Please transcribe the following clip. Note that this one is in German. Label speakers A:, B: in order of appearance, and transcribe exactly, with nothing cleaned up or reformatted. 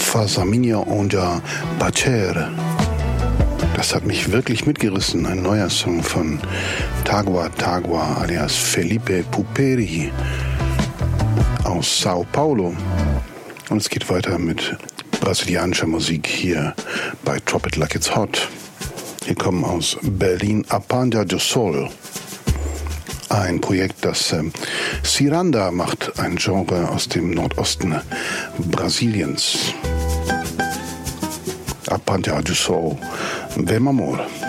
A: Faça minha onde pacer. Das hat mich wirklich mitgerissen. Ein neuer Song von Tagua Tagua alias Felipe Puperi aus Sao Paulo. Und es geht weiter mit brasilianischer Musik hier bei Drop It Like It's Hot. Hier kommen aus Berlin Apanja do Sol. Ein Projekt, das äh, Ciranda macht, ein Genre aus dem Nordosten Brasiliens. Apanja do Sol, Vem Amor.